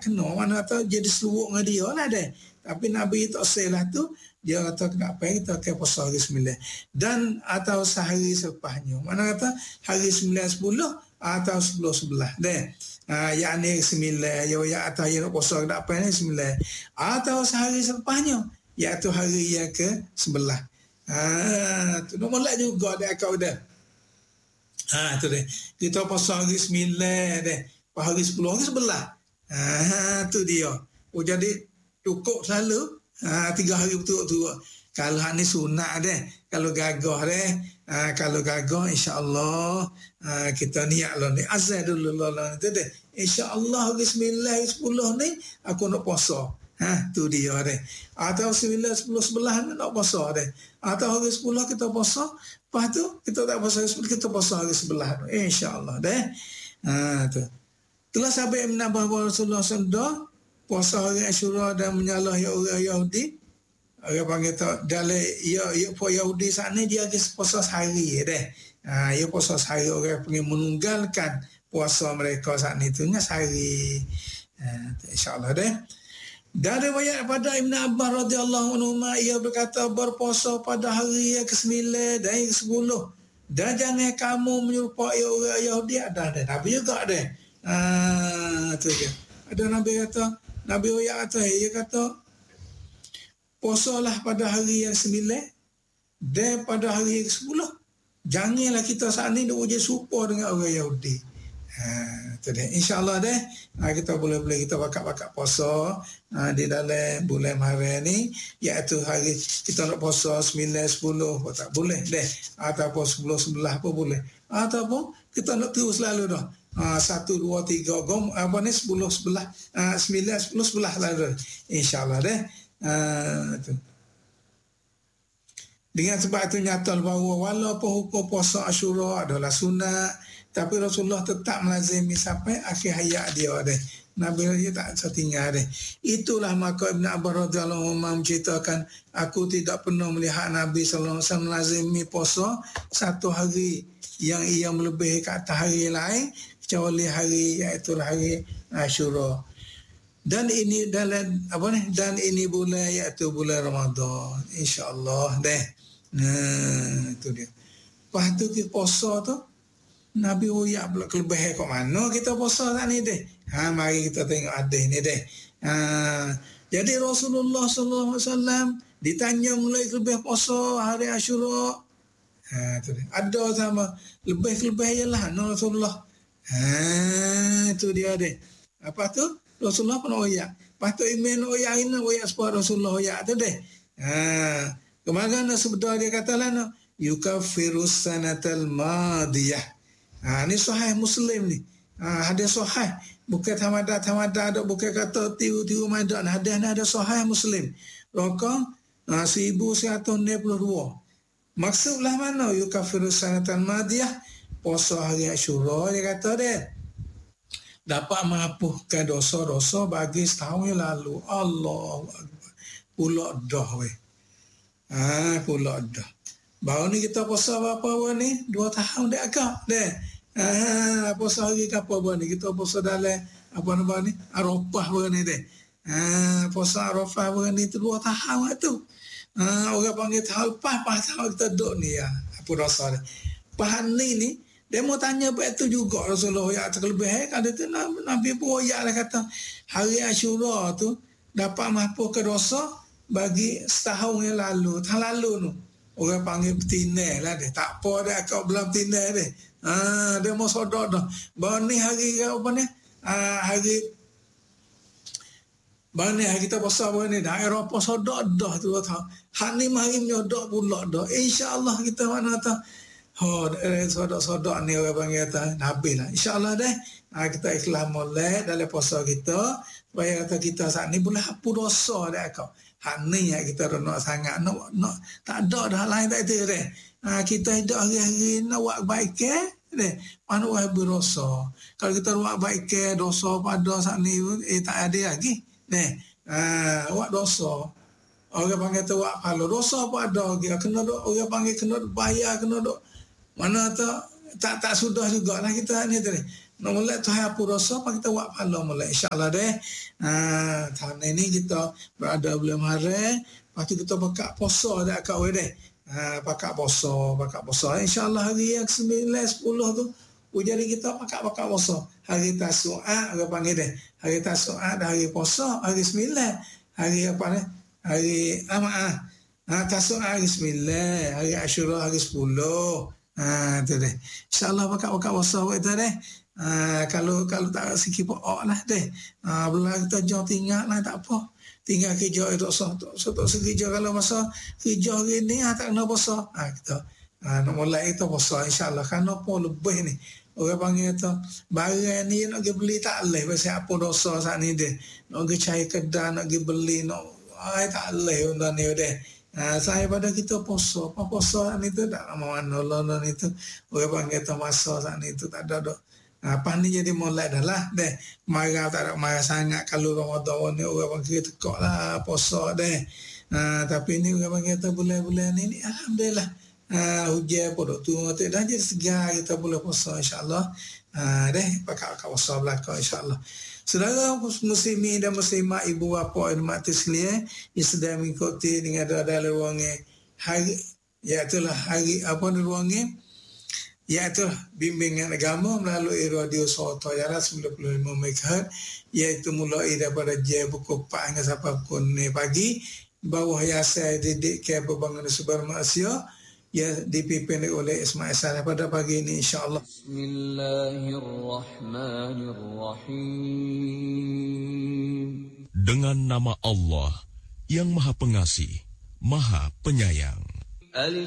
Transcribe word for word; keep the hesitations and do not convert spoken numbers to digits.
kena, mana kata jadi seluruh dengan dia lah deh. Tapi Nabi tak selah tu, dia kata kenapa kita akan puasa hari sembilan. Dan atau sehari selepasnya. Mana kata hari sembilan sepuluh atau sepuluh sebelah deh. Ah, yang ni sembilan, ya ya atau yang puasa kenapa ni sembilan. Atau sehari selepasnya, iaitu hari yang ke sebelah. Ah, tu nombor lah juga dia kau dah. Ha tu deh. Kita puasa hari sembilan deh. Hari sepuluh hari sebelah. Ha tu dia. Oh jadi cukup selalu ha, tiga hari betul-betul. Kalau ni sunat deh. Kalau gagah deh. Ha, kalau gagah insya-Allah ha, kita niat lah ni. Azan dulu lah tu deh. Insya-Allah hari sembilan hari sepuluh ni aku nak puasa. Ha tu dia deh. Atau sembilan sepuluh sebelah ni nak puasa deh. Atau hari sepuluh kita puasa. Lepas tu kita tak puasa hari sepuluh, kita puasa hari sebelah tu. Insya-Allah deh. Ha tu. Telah sampai menambah Rasulullah sallallahu alaihi wasallam puasa hari Asyura dan menyalah orang Yahudi. Orang panggil tak dalam ya ya puasa Yahudi sana dia ada puasa sehari deh. Ha ya puasa sehari, orang panggil menunggalkan puasa mereka saat itu nya sehari. Ha insya-Allah deh. Dari riwayat pada Ibn Abbas radhiyallahu anhu ia berkata berpuasa pada hari yang ke-sembilan dan yang ke-sepuluh dan jangan kamu menyerupai orang Yahudi. Ada ada Nabi juga ada. Ah tu dia. Ada Nabi kata, Nabi riwayat kata dia kata puasalah pada hari yang sembilan dan pada hari yang ke-sepuluh. Janganlah kita saat ni duk je serupa dengan orang Yahudi. Ha, tu dia. InsyaAllah deh ha, kita boleh-boleh kita bakar-bakar puasa ha, di dalam bulan Muharram ni, iaitu hari kita nak puasa sembilan sepuluh pun tak boleh deh, ataupun sepuluh sebelah pun boleh, ataupun kita nak terus selalu dah ha, satu dua tiga gom apa ni sepuluh sebelah ha, sembilan sepuluh sebelah selalu insyaAllah deh ha, tu. Dengan sebab itu nyata bahawa walaupun hukum puasa Asyura adalah sunat, tapi Rasulullah tetap melazimi sampai akhir hayat dia deh. Nabi dia tak setinggal deh. Itulah maka Ibn Abbas radhiyallahu anhu menceritakan, aku tidak pernah melihat Nabi sallallahu alaihi wasallam melazimi puasa satu hari yang ia melebihi ke atas hari lain kecuali hari iaitu hari Asyura. Dan ini dalam apa ni? Dan ini bulan iaitu bulan Ramadan. Insya-Allah deh. Nah, itu dia. Lepas tu kita puasa tu Nabi uyak pula kelebihan kat mana kita puasa tak ni deh. Ha mari kita tengok hadis ni deh. Ha jadi Rasulullah sallallahu alaihi wasallam ditanya mulai kelebihan puasa hari Asyura. Ha tu dia. Ada sama lebih-lebih ialah no Rasulullah. Ha itu dia deh. Apa tu? Rasulullah pun uyak. Lepas tu iman uyak ini uyak sebab Rasulullah uyak tu deh. Ha kemarin sebenarnya dia katalah no yukafirus sanatal madiyah. Ha ni sahih Muslim ni. Ha hadis sahih, bukan tamada-tamada ada, bukan kata tiu-tiu madak. Hadis ni ada sahih Muslim. Rakam ha, seribu seratus enam puluh dua. Maksudlah mana yukafirus sanatal madiyah? Puasa hari Asyura dia kata dia dapat menghapuskan dosa-dosa bagi setahun yang lalu. Allahu akbar. Pula dah weh. Ah, pula dah. Baru ni kita puasa berapa bulan ni? Dua tahun dah agak dah. Ah, puasa hari ke apa bulan ni? Kita puasa dalam apa nama ni? Arafah bulan ni dah. Ah, puasa Arafah bulan ni tu dua tahun tu. Ah, orang panggil tahun lepas, pas tahun kita duduk ni ya. Apa rasa dia? Pahan ni ni, dia mau tanya apa itu juga Rasulullah yang terlebih. Kalau tu Nabi pun ya lah kata, hari Asyura tu dapat menghapuskan dosa bagi setahun yang lalu, tahun lalu tu. Orang panggil betina lah dia. Tak apa dia kau belum betina dia. Ha, dia mau sodok dah. Baru ni hari apa ni? Ha, hari baru ni hari kita puasa baru ni dah. Eropah sodok dah tu. Hak ni mari menyodok pula dah. InsyaAllah kita mana tahu. Oh, sodok-sodok ni orang panggil kata Nabi lah. InsyaAllah deh. Ha, kita ikhlas molek dalam puasa kita. Supaya kata kita saat ni boleh hapus dosa dah kau. Hak ni yang kita nak sangat. Nak, nak, tak ada dah lain tak itu deh. Ha, kita hidup hari-hari nak buat kebaikan deh. Mana buat berdosa. Kalau kita buat kebaikan dosa pada saat ni eh tak ada lagi deh. Ha, buat dosa. Orang panggil tu buat pahala. Dosa apa ada lagi. Kena duk, orang panggil kena duk bayar, kena duk. Mana tu tak tak sudah jugalah kita ni tu. nak mulai tu hai apa rasa apa kita buat pahala mulai insya-Allah deh. Ha tahun ini kita berada bulan Maret, lepas tu kita pakak puasa dak kat we deh. Ha pakak puasa, pakak puasa insya-Allah hari yang sembilan sepuluh tu ujar kita pakak-pakak puasa. Hari Tasu'a orang panggil deh. Hari Tasu'a dah hari puasa, hari sembilan. Hari apa ni? Hari ah maaf. Ha Tasu'a hari sembilan, hari Asyura hari sepuluh. Ha tu deh. Insya-Allah pakak-pakak puasa kita deh. Uh, kalau kalau tak sikit pokok lah deh. Uh, Belah kita jauh tinggal lah tak apa. Tinggal kerja itu sah. So tak sekerja kalau masa kerja hari ni ah, tak kena puasa. Ah kita uh, nak mulai kita puasa insya-Allah. Karena apa lebih ni. Orang panggil tu barang ni nak pergi beli tak leh pasal apa dosa saat ni deh. Nak pergi cari kedai nak pergi beli nak ai tak leh benda ni deh. Uh, saya pada kita puasa. Apa puasa ni tu tak mana Allah ni tu. Orang panggil tu masa saat ni tu tak ada dah. Apa ni jadi mulai dah lah deh. Marah tak ada marah sangat kalau Ramadan ni orang panggil tekak lah puasa deh. Ha, tapi ni orang panggil kita bulan-bulan ni, ni alhamdulillah. Ha, hujan pun tu dah jadi segar kita boleh puasa insya-Allah. Ha, deh pakak-pakak puasa belaka insya-Allah. Saudara muslimin dan muslimat, ibu bapa dan mak sekalian yang sedang mengikuti dengan ada ruangan hari iaitu hari apa ni ruangan iaitu bimbingan agama melalui radio Sarawak Jalan sembilan puluh lima megahertz iaitu mulai daripada jam pukul empat hingga sampai pukul enam pagi bawah yayasan didik ke pembangunan sumber manusia yang dipimpin oleh Ismail Saleh pada pagi ini insya-Allah. Bismillahirrahmanirrahim. Dengan nama Allah yang Maha Pengasih, Maha Penyayang.